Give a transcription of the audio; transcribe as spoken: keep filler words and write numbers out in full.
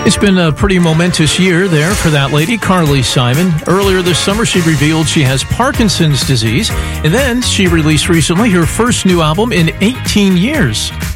It's been a pretty momentous year there for that lady, Carly Simon. Earlier this summer, she revealed she has Parkinson's disease, and then she released recently her first new album in eighteen years.